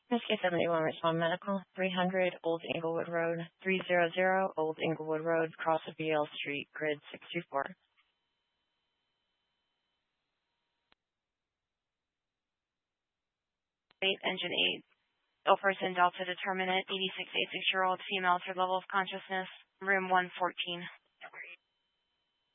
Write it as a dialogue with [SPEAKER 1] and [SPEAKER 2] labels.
[SPEAKER 1] SK 71 Respond Medical, 300 Old Inglewood Road, 300 Old Inglewood Road, cross of BL Street, grid 624.
[SPEAKER 2] Engine 8. Ill person Delta determinant, 86-year-old female, third level of consciousness, room 114.